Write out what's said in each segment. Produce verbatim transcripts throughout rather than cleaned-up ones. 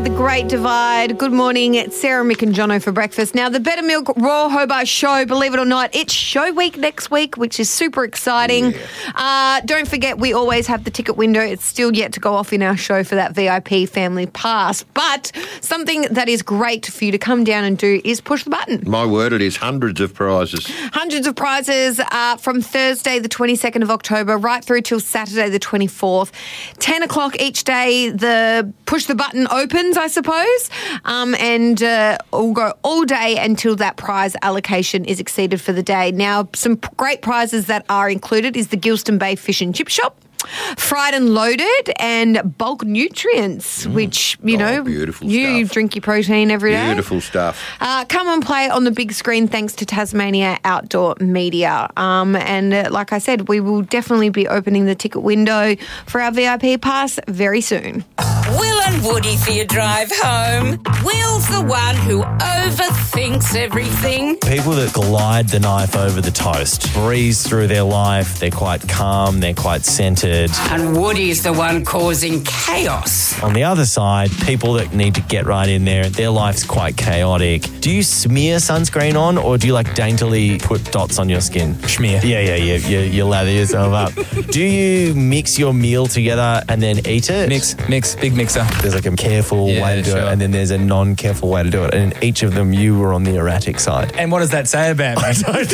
The Great Divide. Good morning. It's Sarah, Mick and Jono for breakfast. Now, the Better Milk Royal Hobart Show, believe it or not, it's show week next week, which is super exciting. Yeah. Uh, don't forget, we always have the ticket window. It's still yet to go off in our show for that V I P family pass. But something that is great for you to come down and do is push the button. My word, it is hundreds of prizes. Hundreds of prizes uh, from Thursday, the twenty-second of October, right through till Saturday, the twenty-fourth. ten o'clock each day, the push the button opens, I suppose, um, and uh, we'll go all day until that prize allocation is exceeded for the day. Now, some great prizes that are included is the Gilston Bay Fish and Chip Shop, Fried and Loaded, and Bulk Nutrients, mm. which, you oh, know, beautiful you stuff. drink your protein every day. Beautiful stuff. Uh, come and play on the big screen thanks to Tasmania Outdoor Media. Um, and uh, like I said, we will definitely be opening the ticket window for our V I P pass very soon. Will and Woody for your drive home. Will's the one who overthinks everything. People that glide the knife over the toast, breeze through their life, they're quite calm, they're quite centred. And Woody's the one causing chaos. On the other side, people that need to get right in there, their life's quite chaotic. Do you smear sunscreen on, or do you like daintily put dots on your skin? Smear. Yeah, yeah, yeah, you, you lather yourself up. Do you mix your meal together and then eat it? Mix, mix, big mixer. There's like a careful yeah, way to do sure. it, and then there's a non-careful way to do it. And in each of them, you were on the erratic side. And what does that say about me? I don't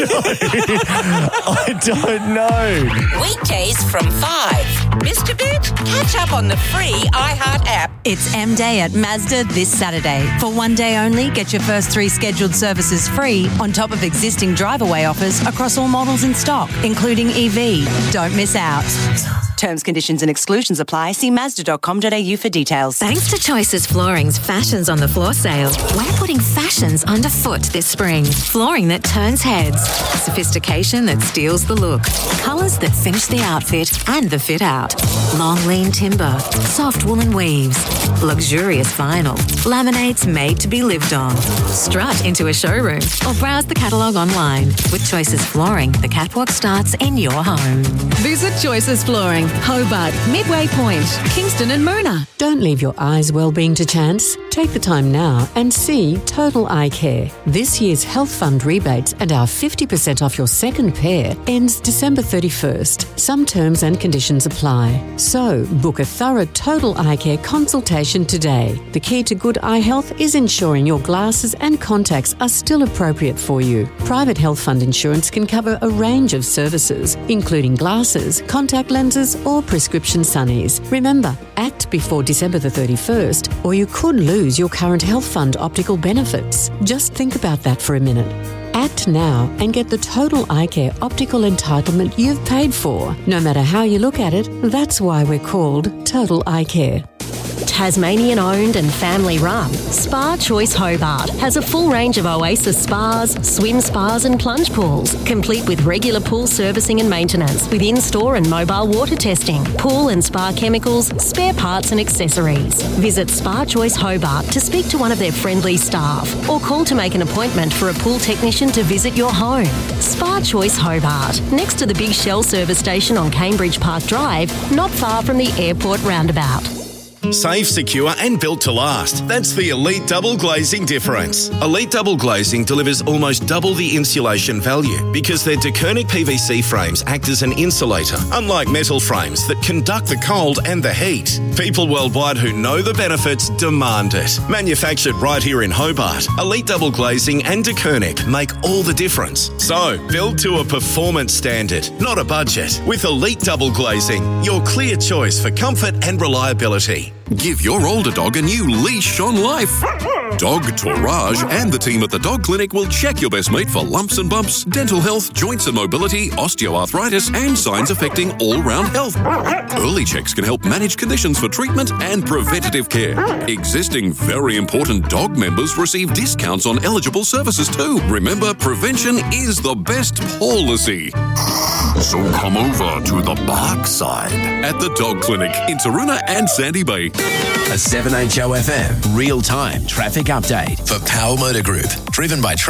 know. I don't know. Weekdays from five. Missed a bit? Catch up on the free iHeart app. It's M Day at Mazda this Saturday. For one day only, get your first three scheduled services free on top of existing drive-away offers across all models in stock, including E V. Don't miss out. Terms, conditions and exclusions apply. See mazda dot com dot a u for details. Thanks to Choices Flooring's Fashions on the Floor sale, we're putting fashions underfoot this spring. Flooring that turns heads, sophistication that steals the look, colours that finish the outfit and the fit out, long lean timber, soft woolen weaves, luxurious vinyl, laminates made to be lived on. Strut into a showroom or browse the catalogue online. With Choices Flooring, the catwalk starts in your home. Visit Choices Flooring, Hobart, Midway Point, Kingston and Mona. Don't leave your eyes' well-being to chance. Take the time now and see Total Eye Care. This year's Health Fund rebates and our fifty percent off your second pair ends December thirty-first. Some terms and conditions apply. So, book a thorough Total Eye Care consultation today. The key to good eye health is ensuring your glasses and contacts are still appropriate for you. Private Health Fund insurance can cover a range of services, including glasses, contact lenses, or prescription sunnies. Remember, act before December the thirty-first, or you could lose your current Health Fund optical benefits. Just think about that for a minute. Act now and get the Total Eye Care optical entitlement you've paid for. No matter how you look at it, that's why we're called Total Eye Care. Tasmanian owned and family run, Spa Choice Hobart has a full range of Oasis spas, swim spas and plunge pools, complete with regular pool servicing and maintenance with in-store and mobile water testing, pool and spa chemicals, spare parts and accessories. Visit Spa Choice Hobart to speak to one of their friendly staff or call to make an appointment for a pool technician to visit your home. Spa Choice Hobart, next to the Big Shell service station on Cambridge Park Drive, not far from the airport roundabout. Safe, secure and built to last. That's the Elite Double Glazing difference. Elite Double Glazing delivers almost double the insulation value because their DeKernick P V C frames act as an insulator, unlike metal frames that conduct the cold and the heat. People worldwide who know the benefits demand it. Manufactured right here in Hobart, Elite Double Glazing and DeKernick make all the difference. So, build to a performance standard, not a budget. With Elite Double Glazing, your clear choice for comfort and reliability. Give your older dog a new leash on life. Dog Tourage and the team at the Dog Clinic will check your best mate for lumps and bumps, dental health, joints and mobility, osteoarthritis, and signs affecting all-round health. Early checks can help manage conditions for treatment and preventative care. Existing very important dog members receive discounts on eligible services too. Remember, prevention is the best policy. So come over to the Bark side at the Dog Clinic in Taroona and Sandy Bay. A seven H O F M real-time traffic update for Power Motor Group. Driven by trust,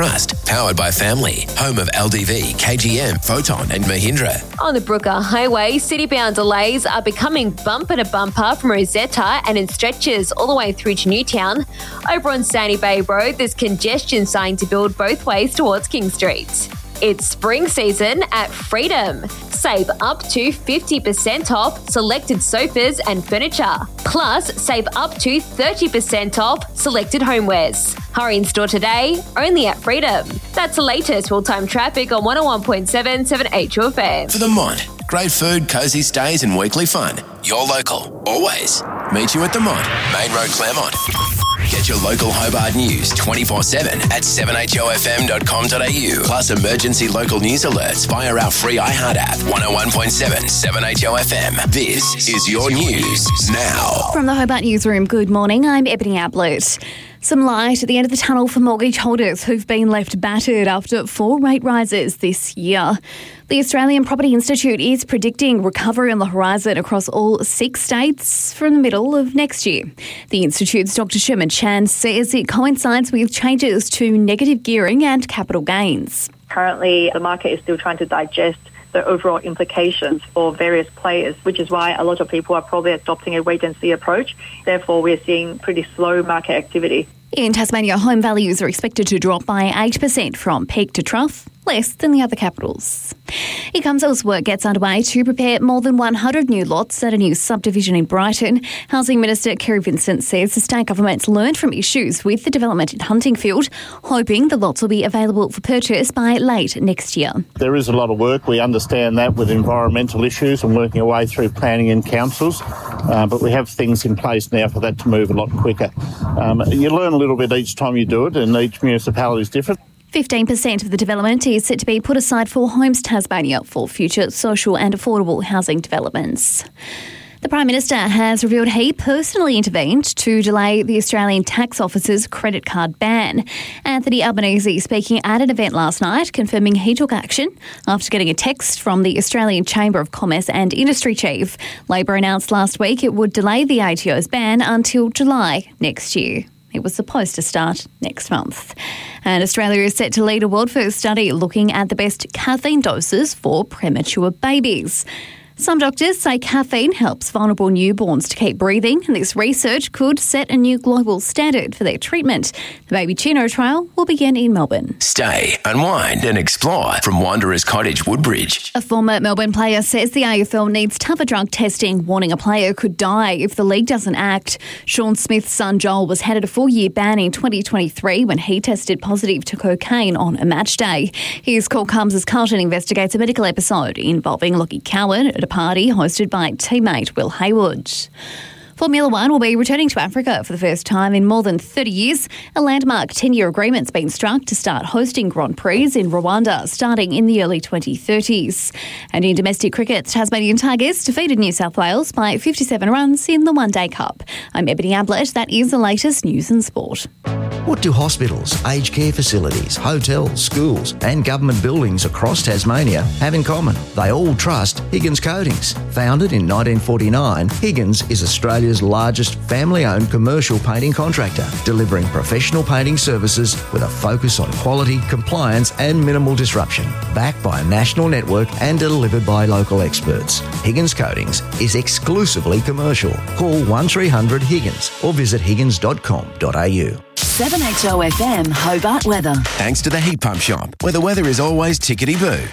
Powered by Family, home of L D V, K G M, Photon and Mahindra. On the Brooker Highway, city-bound delays are becoming bumper to bumper from Rosetta and in stretches all the way through to Newtown. Over on Sandy Bay Road, there's congestion starting to build both ways towards King Street. It's spring season at Freedom. Save up to fifty percent off selected sofas and furniture. Plus, save up to thirty percent off selected homewares. Hurry in store today, only at Freedom. That's the latest real-time traffic on one oh one point seven seven H O F M. For the Mont, great food, cosy stays and weekly fun. You're local, always. Meet you at the Mont, Main Road, Claremont. Get your local Hobart news twenty-four seven at seven h o f m dot com dot a u. Plus emergency local news alerts via our free iHeart app. one oh one point seven, seven H O F M. This is your news now. From the Hobart Newsroom, good morning. I'm Ebony Ablett. Some light at the end of the tunnel for mortgage holders who've been left battered after four rate rises this year. The Australian Property Institute is predicting recovery on the horizon across all six states from the middle of next year. The Institute's Doctor Sherman Chan says it coincides with changes to negative gearing and capital gains. Currently, the market is still trying to digest the overall implications for various players, which is why a lot of people are probably adopting a wait-and-see approach. Therefore, we're seeing pretty slow market activity. In Tasmania, home values are expected to drop by eight percent from peak to trough, less than the other capitals. Here comes as work gets underway to prepare more than one hundred new lots at a new subdivision in Brighton. Housing Minister Kerry Vincent says the state government's learned from issues with the development in Huntingfield, hoping the lots will be available for purchase by late next year. There is a lot of work. We understand that with environmental issues and working our way through planning and councils, uh, but we have things in place now for that to move a lot quicker. Um, you learn a little bit each time you do it, and each municipality is different. fifteen percent of the development is set to be put aside for Homes Tasmania for future social and affordable housing developments. The Prime Minister has revealed he personally intervened to delay the Australian Tax Office's credit card ban. Anthony Albanese speaking at an event last night, confirming he took action after getting a text from the Australian Chamber of Commerce and Industry Chief. Labor announced last week it would delay the A T O's ban until July next year. It was supposed to start next month. And Australia is set to lead a world-first study looking at the best caffeine doses for premature babies. Some doctors say caffeine helps vulnerable newborns to keep breathing, and this research could set a new global standard for their treatment. The Baby Chino trial will begin in Melbourne. Stay, unwind and explore from Wanderers Cottage, Woodbridge. A former Melbourne player says the A F L needs tougher drug testing, warning a player could die if the league doesn't act. Sean Smith's son Joel was handed a four-year ban in twenty twenty-three when he tested positive to cocaine on a match day. His call comes as Carlton investigates a medical episode involving Lockie Cowan at a party hosted by teammate Will Hayward. Formula One will be returning to Africa for the first time in more than thirty years. A landmark ten-year agreement's been struck to start hosting Grand Prix in Rwanda starting in the early twenty thirties. And in domestic cricket, Tasmanian Tigers defeated New South Wales by fifty-seven runs in the One Day Cup. I'm Ebony Ablett. That is the latest news and sport. What do hospitals, aged care facilities, hotels, schools and government buildings across Tasmania have in common? They all trust Higgins Coatings. Founded in nineteen forty-nine, Higgins is Australia's largest family-owned commercial painting contractor, delivering professional painting services with a focus on quality, compliance and minimal disruption. Backed by a national network and delivered by local experts. Higgins Coatings is exclusively commercial. Call one three hundred Higgins or visit higgins dot com dot a u. seven H O F M Hobart weather. Thanks to the Heat Pump Shop, where the weather is always tickety-boo.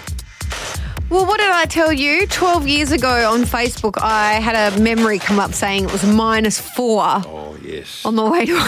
Well, what did I tell you? twelve years ago on Facebook, I had a memory come up saying it was minus four. Oh, yes. On the way to...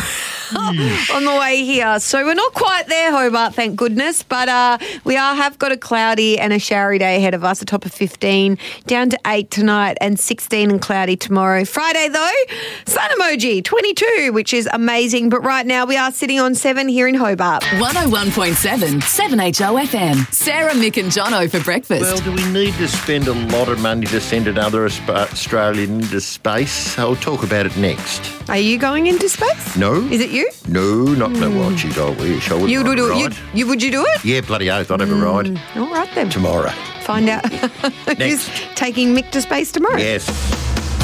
on the way here. So we're not quite there, Hobart, thank goodness. But uh, we are have got a cloudy and a showery day ahead of us, a top of fifteen, down to eight tonight and sixteen and cloudy tomorrow. Friday, though, sun emoji, twenty-two, which is amazing. But right now we are sitting on seven here in Hobart. one oh one point seven, seven H O F M. Sarah, Mick and Jono for breakfast. Well, do we need to spend a lot of money to send another Australian into space? I'll talk about it next. Are you going into space? No. Is it you? No, not mm. no one. Geez, I wish. I would you would do it. You, would you do it? Yeah, bloody oath. I'd have mm. a ride. All right then. Tomorrow. Find out who's taking Mick to space tomorrow. Yes.